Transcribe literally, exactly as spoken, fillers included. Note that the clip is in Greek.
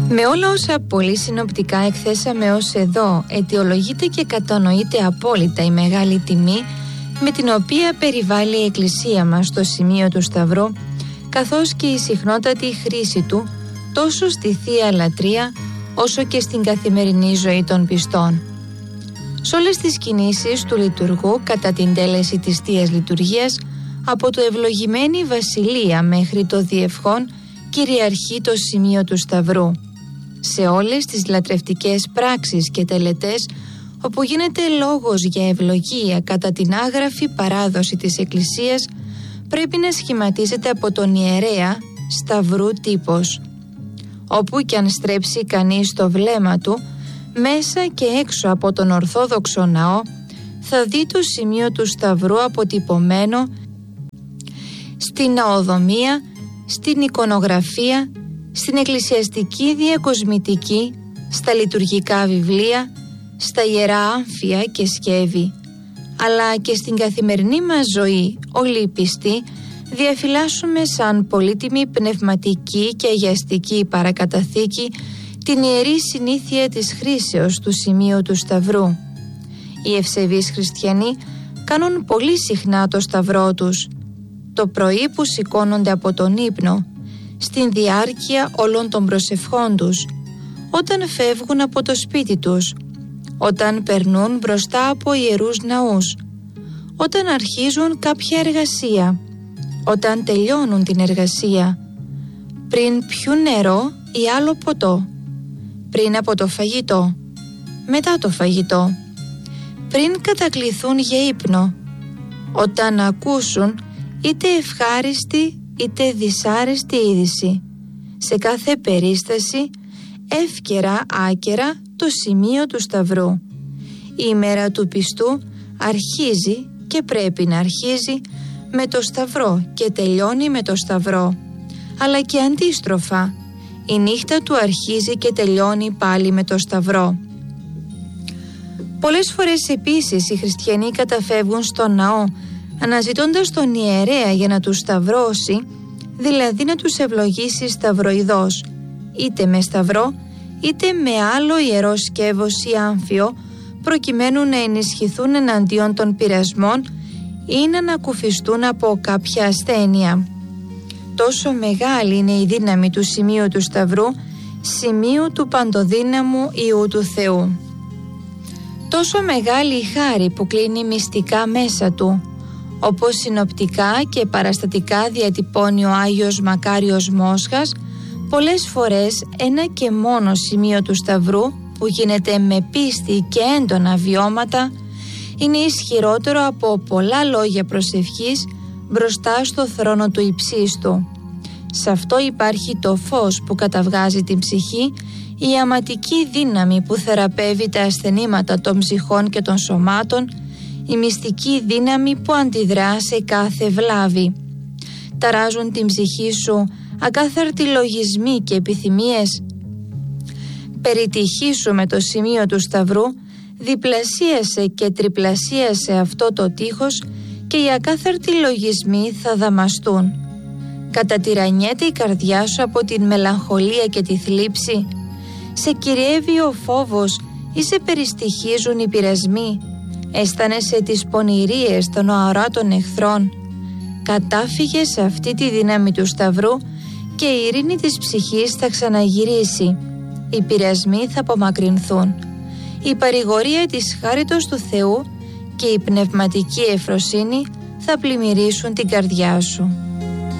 Με όλα όσα πολύ συνοπτικά εκθέσαμε ως εδώ, αιτιολογείται και κατανοείται απόλυτα η μεγάλη τιμή με την οποία περιβάλλει η Εκκλησία μας το σημείο του Σταυρού, καθώς και η συχνότατη χρήση του τόσο στη Θεία Λατρεία όσο και στην καθημερινή ζωή των πιστών. Σε όλες τις κινήσεις του λειτουργού κατά την τέλεση της Θείας Λειτουργίας, από το ευλογημένη Βασιλεία μέχρι το Διευχόν, κυριαρχεί το σημείο του Σταυρού. Σε όλες τις λατρευτικές πράξεις και τελετές όπου γίνεται λόγος για ευλογία κατά την άγραφη παράδοση της Εκκλησίας, πρέπει να σχηματίζεται από τον ιερέα σταυρού τύπος. Όπου κι αν στρέψει κανείς το βλέμμα του, μέσα και έξω από τον Ορθόδοξο ναό, θα δει το σημείο του Σταυρού αποτυπωμένο στην ναοδομία, στην εικονογραφία, στην εκκλησιαστική διακοσμητική, στα λειτουργικά βιβλία, στα ιερά άμφια και σκεύη, αλλά και στην καθημερινή μας ζωή όλοι οι πιστοί διαφυλάσσουμε σαν πολύτιμη πνευματική και αγιαστική παρακαταθήκη την ιερή συνήθεια της χρήσεως του σημείου του Σταυρού. Οι ευσεβείς χριστιανοί κάνουν πολύ συχνά το σταυρό τους, το πρωί που σηκώνονται από τον ύπνο, στην διάρκεια όλων των προσευχών τους, όταν φεύγουν από το σπίτι τους, όταν περνούν μπροστά από ιερούς ναούς, όταν αρχίζουν κάποια εργασία, όταν τελειώνουν την εργασία, πριν πιούν νερό ή άλλο ποτό, πριν από το φαγητό, μετά το φαγητό, πριν κατακληθούν για ύπνο, όταν ακούσουν είτε ευχάριστη είτε δυσάρεστη είδηση, σε κάθε περίσταση εύκαιρα άκερα το σημείο του Σταυρού. Η ημέρα του πιστού αρχίζει και πρέπει να αρχίζει με το Σταυρό και τελειώνει με το Σταυρό, αλλά και αντίστροφα, η νύχτα του αρχίζει και τελειώνει πάλι με το Σταυρό. Πολλές φορές επίσης οι χριστιανοί καταφεύγουν στον ναό αναζητώντας τον ιερέα για να τους σταυρώσει, δηλαδή να τους ευλογήσει σταυροειδώς, είτε με σταυρό είτε με άλλο ιερό σκεύος ή άμφιο, προκειμένου να ενισχυθούν εναντίον των πειρασμών ή να ανακουφιστούν από κάποια ασθένεια. Τόσο μεγάλη είναι η δύναμη του σημείου του Σταυρού, σημείου του παντοδύναμου Υιού του Θεού. Τόσο μεγάλη η χάρη που κλείνει μυστικά μέσα του, όπως συνοπτικά και παραστατικά διατυπώνει ο Άγιος Μακάριος Μόσχας, πολλές φορές ένα και μόνο σημείο του Σταυρού που γίνεται με πίστη και έντονα βιώματα είναι ισχυρότερο από πολλά λόγια προσευχής μπροστά στο θρόνο του Υψίστου. Σε αυτό υπάρχει το φως που καταβγάζει την ψυχή, η αματική δύναμη που θεραπεύει τα ασθενήματα των ψυχών και των σωμάτων, η μυστική δύναμη που αντιδρά σε κάθε βλάβη. Ταράζουν την ψυχή σου ακάθαρτοι λογισμοί και επιθυμίες. Περιτυχήσου με το σημείο του Σταυρού, διπλασίασε και τριπλασίασε αυτό το τείχος και οι ακάθαρτοι λογισμοί θα δαμαστούν. Κατατυραννιέται η καρδιά σου από την μελαγχολία και τη θλίψη. Σε κυριεύει ο φόβος ή σε περιστοιχίζουν οι πειρασμοί. Αισθάνεσαι τις πονηρίες των οαράτων εχθρών. Κατάφυγε σε αυτή τη δύναμη του Σταυρού και η ειρήνη της ψυχής θα ξαναγυρίσει. Οι πειρασμοί θα απομακρυνθούν. Η παρηγορία της χάριτος του Θεού και η πνευματική ευφροσύνη θα πλημμυρίσουν την καρδιά σου.